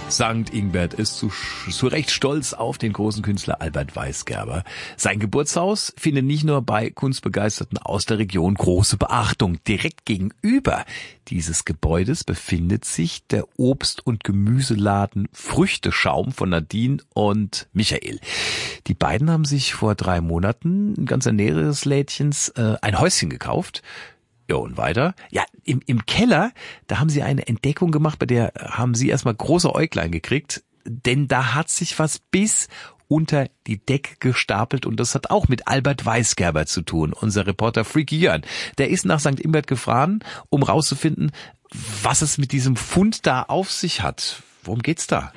St. Ingbert ist zu Recht stolz auf den großen Künstler Albert Weisgerber. Sein Geburtshaus findet nicht nur bei Kunstbegeisterten aus der Region große Beachtung. Direkt gegenüber dieses Gebäudes befindet sich der Obst- und Gemüseladen Früchteschaum von Nadine und Michael. Die beiden haben sich vor 3 Monaten ganz in der Nähe des Lädchens ein Häuschen gekauft. Ja, und weiter? Ja, im Keller, da haben sie eine Entdeckung gemacht, bei der haben sie erstmal große Äuglein gekriegt, denn da hat sich was bis unter die Decke gestapelt und das hat auch mit Albert Weisgerber zu tun. Unser Reporter Freaky Jörn, der ist nach St. Ingbert gefahren, um rauszufinden, was es mit diesem Fund da auf sich hat. Worum geht's da?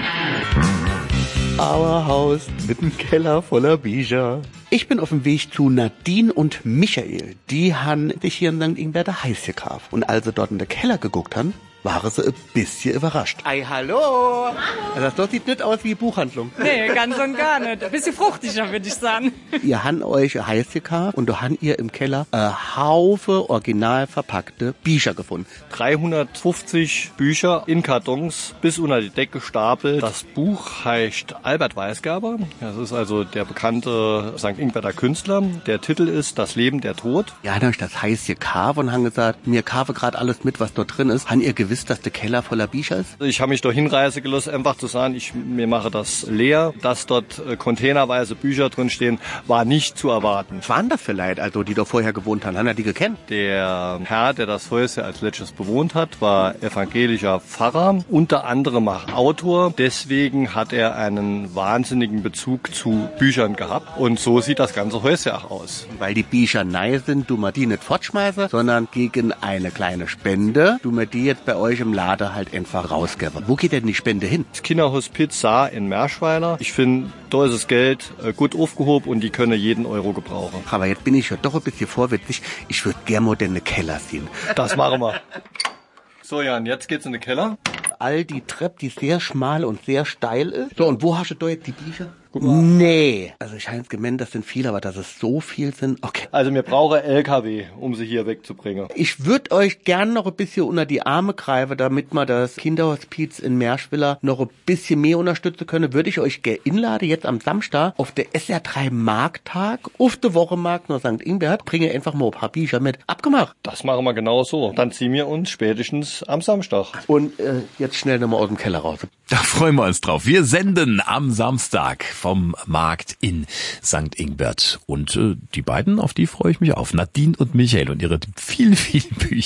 Our Haus mit einem Keller voller Bücher. Ich bin auf dem Weg zu Nadine und Michael. Die haben sich hier in St. Ingbert ein Haus gekauft. Und als sie dort in den Keller geguckt haben, waren sie ein bisschen überrascht. Ei, hallo! Also das sieht nicht aus wie Buchhandlung. Nee, ganz und gar nicht. Ein bisschen fruchtiger, würde ich sagen. Ihr habt euch ein Haus gekauft und da habt ihr im Keller einen Haufen original verpackte Bücher gefunden. 350 Bücher in Kartons bis unter die Decke gestapelt. Das Buch heißt Albert Weisgerber. Das ist also der bekannte St. Ingberter Künstler. Der Titel ist Das Leben der Tod. Ja, dann euch das Haus gekauft und haben gesagt, mir kaufe gerade alles mit, was dort drin ist. Habt ihr gewusst, dass der Keller voller Bücher ist? Ich habe mich da hinreisen gelassen, einfach zu sagen, mir mache das leer. Dass dort containerweise Bücher drin stehen, war nicht zu erwarten. Was waren das für Leute, also die da vorher gewohnt haben? Haben ihr die gekannt? Der Herr, der das Häuschen als letztes bewohnt hat, war evangelischer Pfarrer, unter anderem auch Autor. Deswegen hat er einen wahnsinnigen Bezug zu Büchern gehabt. Und so sieht das ganze Häuschen auch aus. Weil die Bücher neu sind, du mal die nicht fortschmeißen, sondern gegen eine kleine Spende, du mir die jetzt bei euch im Laden halt einfach rausgeben. Wo geht denn die Spende hin? Das Kinderhospiz Saar in Merschweiler. Ich finde, da ist das Geld gut aufgehoben und die können jeden Euro gebrauchen. Aber jetzt bin ich ja doch ein bisschen vorwitzig. Ich würde gerne mal in den Keller sehen. Das machen wir. So, Jan, jetzt geht's in den Keller. All die Treppe, die sehr schmal und sehr steil ist. So, und wo hast du da jetzt die Bücher? Nee. Also ich habe jetzt gemeint, das sind viele, aber dass es so viel sind, okay. Also wir brauchen LKW, um sie hier wegzubringen. Ich würde euch gern noch ein bisschen unter die Arme greifen, damit wir das Kinderhospiz in Merschwiller noch ein bisschen mehr unterstützen können. Würde ich euch gerne einladen, jetzt am Samstag auf der SR3 Markttag, auf der Wochenmarkt nach St. Ingbert, bringe einfach mal ein paar Bücher mit. Abgemacht. Das machen wir genau so. Dann ziehen wir uns spätestens am Samstag. Und jetzt schnell nochmal aus dem Keller raus. Da freuen wir uns drauf. Wir senden am Samstag vom Markt in St. Ingbert. Und die beiden, auf die freue ich mich auf. Nadine und Michael und ihre vielen, vielen Bücher.